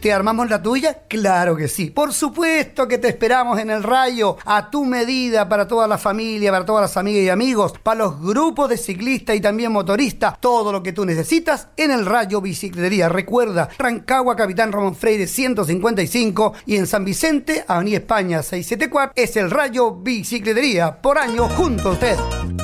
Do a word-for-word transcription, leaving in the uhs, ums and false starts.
¿Te armamos la tuya? Claro que sí. Por supuesto que te esperamos en el Rayo, a tu medida, para toda la familia, para todas las amigas y amigos, para los grupos de ciclistas y también motoristas. Todo lo que tú necesitas en el Rayo Bicicletería. Recuerda, Rancagua, Capitán Ramón Freire ciento cincuenta y cinco, y en San Vicente, Avenida España seiscientos setenta y cuatro, es el Rayo Bicicletería. Por año, junto a usted.